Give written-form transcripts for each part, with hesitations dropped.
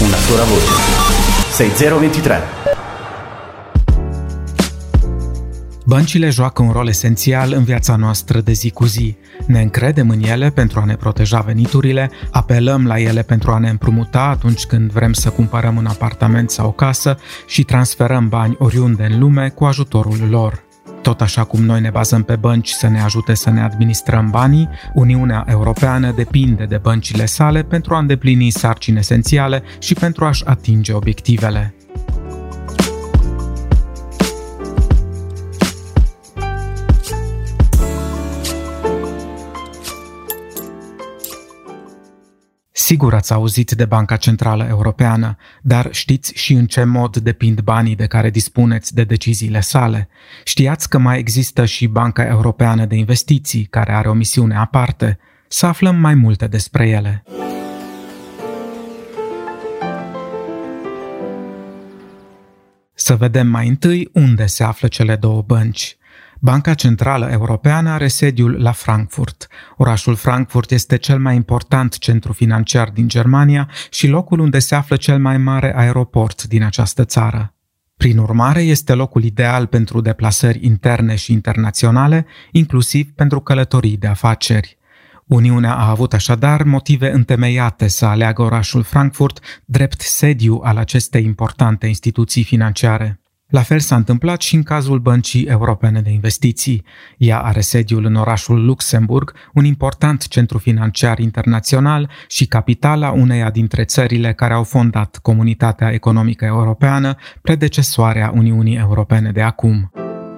una sola voce. 6023. Băncile joacă un rol esențial în viața noastră de zi cu zi. Ne încredem în ele pentru a ne proteja veniturile, apelăm la ele pentru a ne împrumuta atunci când vrem să cumpărăm un apartament sau o casă și transferăm bani oriunde în lume cu ajutorul lor. Tot așa cum noi ne bazăm pe bănci să ne ajute să ne administrăm banii, Uniunea Europeană depinde de băncile sale pentru a îndeplini sarcini esențiale și pentru a-și atinge obiectivele. Sigur ați auzit de Banca Centrală Europeană, dar știți și în ce mod depind banii de care dispuneți de deciziile sale? Știați că mai există și Banca Europeană de Investiții, care are o misiune aparte? Să aflăm mai multe despre ele. Să vedem mai întâi unde se află cele două bănci. Banca Centrală Europeană are sediul la Frankfurt. Orașul Frankfurt este cel mai important centru financiar din Germania și locul unde se află cel mai mare aeroport din această țară. Prin urmare, este locul ideal pentru deplasări interne și internaționale, inclusiv pentru călătorii de afaceri. Uniunea a avut așadar motive întemeiate să aleagă orașul Frankfurt drept sediu al acestei importante instituții financiare. La fel s-a întâmplat și în cazul Băncii Europene de Investiții. Ea are sediul în orașul Luxemburg, un important centru financiar internațional și capitala uneia dintre țările care au fondat Comunitatea Economică Europeană, predecesoarea Uniunii Europene de acum.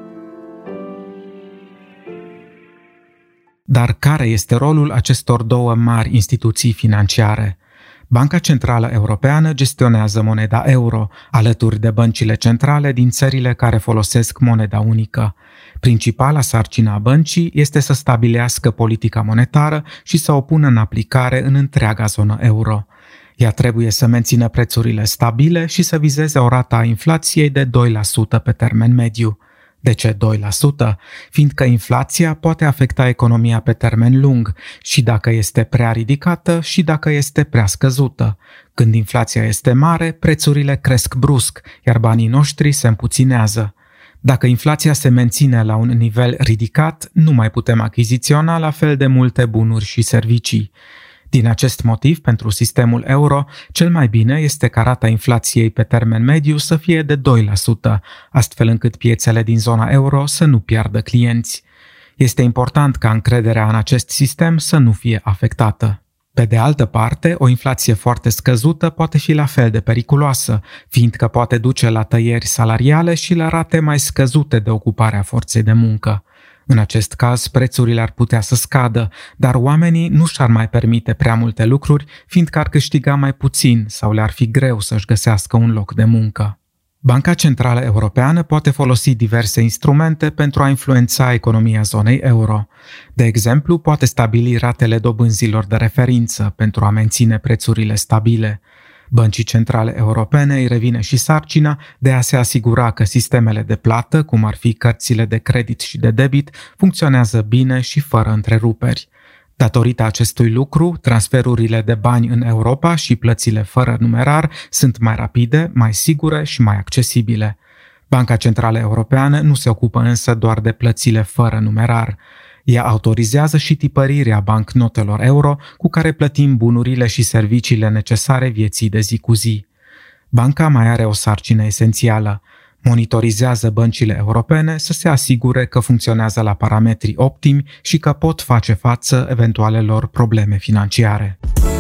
Dar care este rolul acestor două mari instituții financiare? Banca Centrală Europeană gestionează moneda euro, alături de băncile centrale din țările care folosesc moneda unică. Principala sarcină a băncii este să stabilească politica monetară și să o pună în aplicare în întreaga zonă euro. Ea trebuie să mențină prețurile stabile și să vizeze o rată a inflației de 2% pe termen mediu. De ce 2%? Fiindcă inflația poate afecta economia pe termen lung și dacă este prea ridicată și dacă este prea scăzută. Când inflația este mare, prețurile cresc brusc, iar banii noștri se împuținează. Dacă inflația se menține la un nivel ridicat, nu mai putem achiziționa la fel de multe bunuri și servicii. Din acest motiv, pentru sistemul euro, cel mai bine este ca rata inflației pe termen mediu să fie de 2%, astfel încât piețele din zona euro să nu piardă clienți. Este important ca încrederea în acest sistem să nu fie afectată. Pe de altă parte, o inflație foarte scăzută poate fi la fel de periculoasă, fiindcă poate duce la tăieri salariale și la rate mai scăzute de ocupare a forței de muncă. În acest caz, prețurile ar putea să scadă, dar oamenii nu și-ar mai permite prea multe lucruri, fiindcă ar câștiga mai puțin sau le-ar fi greu să-și găsească un loc de muncă. Banca Centrală Europeană poate folosi diverse instrumente pentru a influența economia zonei euro. De exemplu, poate stabili ratele dobânzilor de referință pentru a menține prețurile stabile. Băncii centrale europene îi revine și sarcina de a se asigura că sistemele de plată, cum ar fi cărțile de credit și de debit, funcționează bine și fără întreruperi. Datorită acestui lucru, transferurile de bani în Europa și plățile fără numerar sunt mai rapide, mai sigure și mai accesibile. Banca Centrală Europeană nu se ocupă însă doar de plățile fără numerar. Ea autorizează și tipărirea bancnotelor euro cu care plătim bunurile și serviciile necesare vieții de zi cu zi. Banca mai are o sarcină esențială. Monitorizează băncile europene să se asigure că funcționează la parametri optimi și că pot face față eventualelor probleme financiare.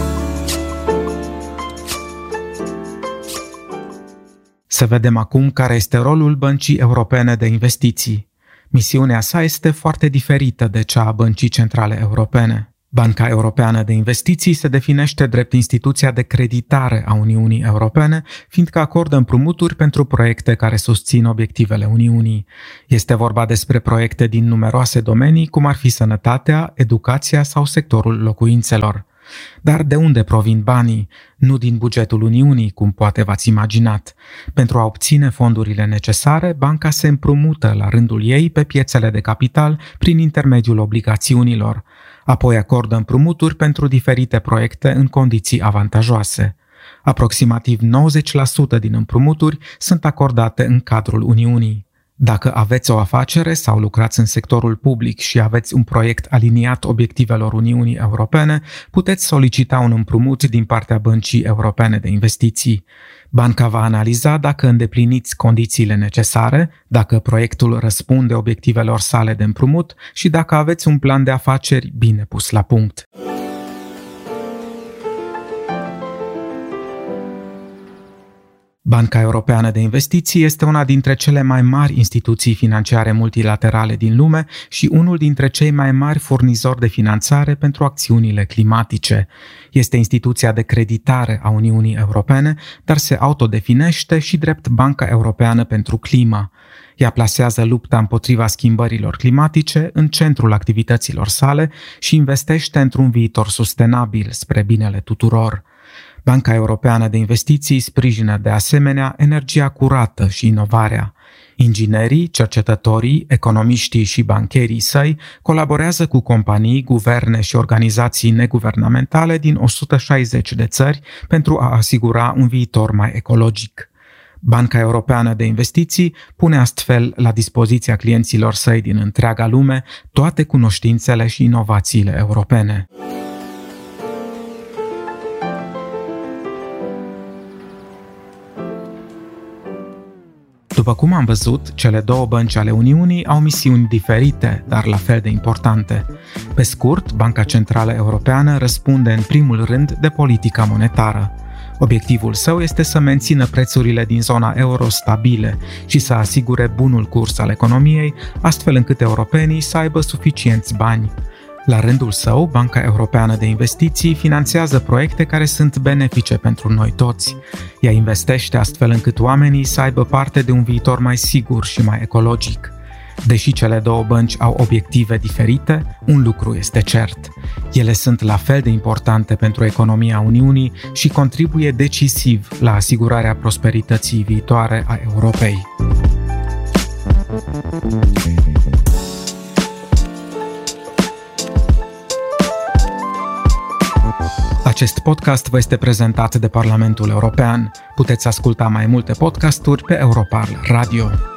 Să vedem acum care este rolul Băncii Europene de Investiții. Misiunea sa este foarte diferită de cea a Băncii Centrale Europene. Banca Europeană de Investiții se definește drept instituția de creditare a Uniunii Europene, fiindcă acordă împrumuturi pentru proiecte care susțin obiectivele Uniunii. Este vorba despre proiecte din numeroase domenii, cum ar fi sănătatea, educația sau sectorul locuințelor. Dar de unde provin banii? Nu din bugetul Uniunii, cum poate v-ați imaginat. Pentru a obține fondurile necesare, banca se împrumută la rândul ei pe piețele de capital prin intermediul obligațiunilor. Apoi acordă împrumuturi pentru diferite proiecte în condiții avantajoase. Aproximativ 90% din împrumuturi sunt acordate în cadrul Uniunii. Dacă aveți o afacere sau lucrați în sectorul public și aveți un proiect aliniat obiectivelor Uniunii Europene, puteți solicita un împrumut din partea Băncii Europene de Investiții. Banca va analiza dacă îndepliniți condițiile necesare, dacă proiectul răspunde obiectivelor sale de împrumut și dacă aveți un plan de afaceri bine pus la punct. Banca Europeană de Investiții este una dintre cele mai mari instituții financiare multilaterale din lume și unul dintre cei mai mari furnizori de finanțare pentru acțiunile climatice. Este instituția de creditare a Uniunii Europene, dar se autodefinește și drept Banca Europeană pentru Climă. Ea plasează lupta împotriva schimbărilor climatice în centrul activităților sale și investește într-un viitor sustenabil spre binele tuturor. Banca Europeană de Investiții sprijină de asemenea energia curată și inovarea. Inginerii, cercetătorii, economiștii și bancherii săi colaborează cu companii, guverne și organizații neguvernamentale din 160 de țări pentru a asigura un viitor mai ecologic. Banca Europeană de Investiții pune astfel la dispoziția clienților săi din întreaga lume toate cunoștințele și inovațiile europene. După cum am văzut, cele două bănci ale Uniunii au misiuni diferite, dar la fel de importante. Pe scurt, Banca Centrală Europeană răspunde în primul rând de politica monetară. Obiectivul său este să mențină prețurile din zona euro stabile și să asigure bunul curs al economiei, astfel încât europenii să aibă suficienți bani. La rândul său, Banca Europeană de Investiții finanțează proiecte care sunt benefice pentru noi toți. Ea investește astfel încât oamenii să aibă parte de un viitor mai sigur și mai ecologic. Deși cele două bănci au obiective diferite, un lucru este cert. Ele sunt la fel de importante pentru economia Uniunii și contribuie decisiv la asigurarea prosperității viitoare a Europei. Acest podcast vă este prezentat de Parlamentul European. Puteți asculta mai multe podcasturi pe Europarl Radio.